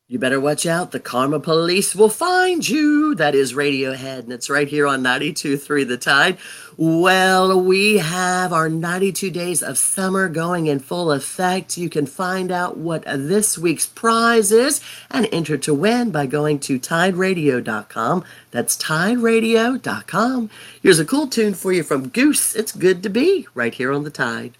You better watch out. The Karma Police will find you. That is Radiohead, and it's right here on 92.3 The Tide. Well, we have our 92 days of summer going in full effect. You can find out what this week's prize is and enter to win by going to tideradio.com. That's tideradio.com. Here's a cool tune for you from Goose. It's good to be right here on The Tide.